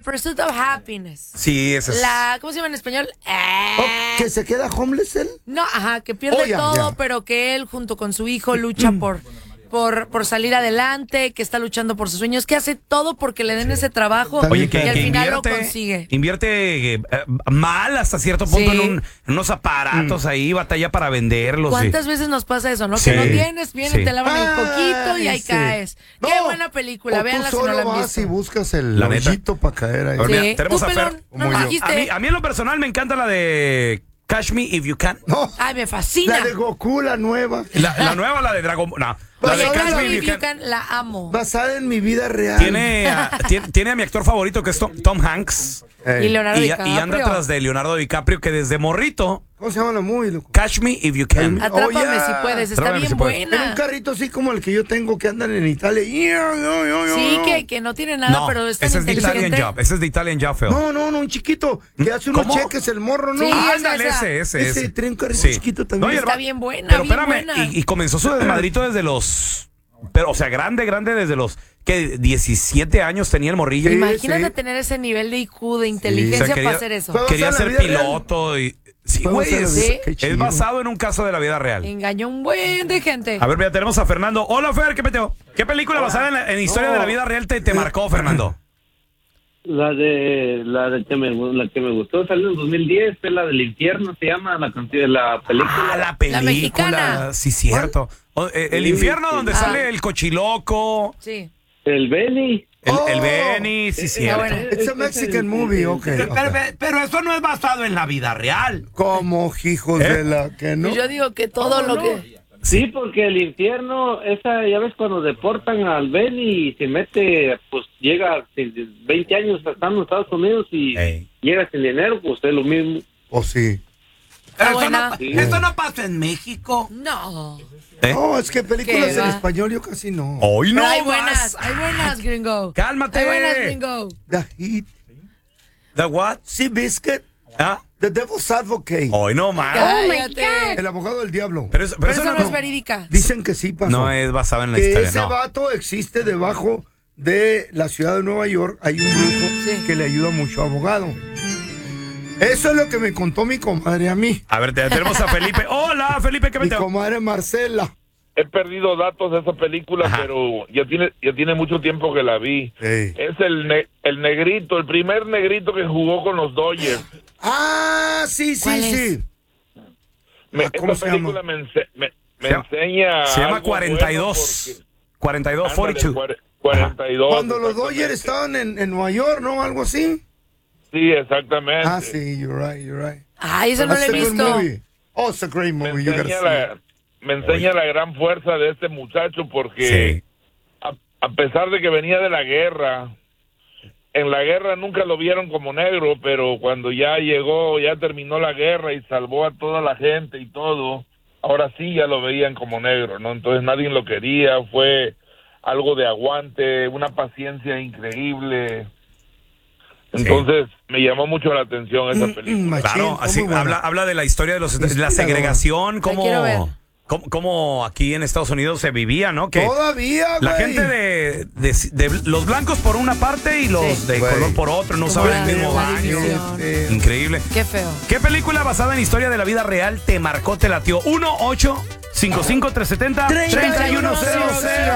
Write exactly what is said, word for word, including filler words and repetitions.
Pursuit of Happiness. Sí, esa es. La, ¿cómo se llama en español? Eh, Oh, ¿que se queda homeless él? No, ajá, que pierde Oh, ya, todo, ya. pero que él junto con su hijo lucha por, por, por salir adelante, que está luchando por sus sueños, que hace todo porque le den ese trabajo Oye, y que- al que final invierte, lo consigue. Invierte eh, mal hasta cierto punto Sí. en, un- en unos aparatos ahí, batalla para venderlos. ¿Cuántas y- veces nos pasa eso, no? Sí. Que no tienes, vienen, Sí. te lavan el coquito y ahí Ay, sí. caes. Qué No, buena película, o véanla tú si no solo la han vas visto. y buscas el La neta. hoyito para caer ahí. A ver, mira, Sí, tenemos tú, a Fer. pelón, no Como nos yo. dijiste. A mí, a mí en lo personal me encanta la de Catch Me If You Can. No, Ay, me fascina. la de Goku, la nueva. La, la nueva, la de Dragon Ball. No, la Pues de ahora Catch la Me Catch Me If If You You Can. Can, la amo. Basada en mi vida real. Tiene a, tiene, tiene a mi actor favorito que es Tom, Tom Hanks. Ey. Y Leonardo Y, DiCaprio. y anda tras de Leonardo DiCaprio, que desde morrito, ¿Cómo se llama la movie, loco? Catch Me If You Can. Atrápame Oh, yeah. si puedes, está Atrápame bien si puedes. En un buena. carrito así como el que yo tengo que andan en Italia. Sí, que, que no tiene nada, No, pero es tan ese es de Italian inteligente. Job. Ese es de Italian Job, Phil. No, no, no, un chiquito que hace unos ¿Cómo? cheques el morro, ¿no? Sí, Ah, esa, Ándale, esa. ese, ese, Ese ese. trae un carrito Sí. chiquito también. No, y el Está va- bien buena, Pero bien espérame, buena. y, y comenzó su desmadrito desde los... Pero, o sea, grande, grande desde los... que diecisiete años tenía el morrillo. Imagínate sí. tener ese nivel de I Q, de inteligencia O sea, quería- para hacer eso. Fue Quería basado en ser la vida piloto y... Sí, Fue güey, basado en la es, vida- qué es chido. basado en un caso de la vida real. Engañó un buen de gente. A ver, mira, tenemos a Fernando. Hola, Fer, ¿qué peteo? ¿Qué película basada en, la- en historia No. de la vida real te, te marcó, Fernando? La de la de que me la que me gustó salió en dos mil diez, es la del infierno, se llama la canción, la película. Ah, la película. mexicana. Sí, cierto. O, eh, el Sí, infierno sí. donde Ah. sale el cochiloco, Sí. El Benny. el, Oh. el Benny, sí, cierto. buena. It's a Mexican movie, ok. Pero, ok. pero- pero eso no es basado en la vida real. Como hijos ¿Eh? de la que no. Y yo digo que todo lo que... Sí, porque el infierno, esa, ya ves, cuando deportan al Benny y se mete, pues llega sin- veinte años estando en Estados Unidos y Ey. llega sin dinero, pues es lo mismo. O sí. Está Eso buena. no, Sí. eso no pasa en México. No. ¿Eh? No, es que películas ¿Qué en va? español yo casi no. Hoy no Pero hay vas. buenas, hay buenas, gringo. Cálmate. Hay buenas, gringo. The Heat. ¿The what? Sea Biscuit. ¿Ah? The Devil's Advocate. Hoy no más. Cállate. El abogado del diablo. Pero, eso- pero Pero eso eso no, no es verídica. Dicen que sí pasó. no es basado en la que historia, ese no. vato existe debajo de la ciudad de Nueva York. Hay un brujo Sí. que le ayuda mucho a abogado. Eso es lo que me contó mi comadre a mí. A ver, te- tenemos a Felipe. Hola, Felipe, ¿qué Mi peteo? comadre Marcela. He perdido datos de esa película, Ajá. pero ya tiene ya tiene mucho tiempo que la vi. Ey. Es el ne- el negrito, el primer negrito que jugó con los Dodgers. Ah, sí, sí, ¿Cuál sí. Me, Ah, ¿cómo esta se película llama? me, ense- me, me Se llama- enseña. Se llama algo cuarenta y bueno dos. cuarenta y dos, porque- ándale, cuarenta y dos. cuare- cuarenta y dos. Cuando los exactamente. Dodgers estaban en, en Nueva York, ¿no? Algo así. Sí, exactamente. Ah, sí, you're right, you're right. Ay, eso no lo That's he a good visto. movie. Oh, it's a great Me movie. You gotta enseña, see la, it. me enseña la gran fuerza de este muchacho porque Sí. a, a pesar de que venía de la guerra, en la guerra nunca lo vieron como negro, pero cuando ya llegó, ya terminó la guerra y salvó a toda la gente y todo, ahora sí ya lo veían como negro, ¿no? Entonces nadie lo quería, fue algo de aguante, una paciencia increíble. Entonces me llamó mucho la atención esa Mm, película. mm, machín, Claro, fue así muy buena. habla, habla de la historia de los, de la Inspirador. segregación, cómo, quiero ver. cómo, cómo aquí en Estados Unidos se vivía, ¿no? Que Todavía, la güey. gente de, de, de los blancos por una parte y los Sí. de Güey. color por otro, no Como saben la el mismo de baño. División. Eh, Increíble. Qué feo. ¿Qué película basada en historia de la vida real te marcó, te latió? uno ocho cinco cinco tres siete cero tres uno cero cero